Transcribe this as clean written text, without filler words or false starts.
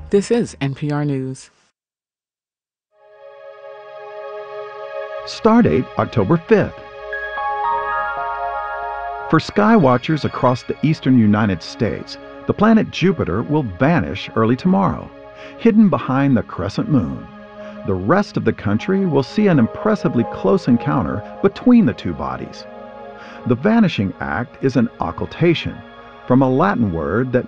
This is NPR News. Stardate October 5th. For sky watchers across the eastern United States, the planet Jupiter will vanish early tomorrow, hidden behind the crescent moon. The rest of the country will see an impressively close encounter between the two bodies. The vanishing act is an occultation, from a Latin word that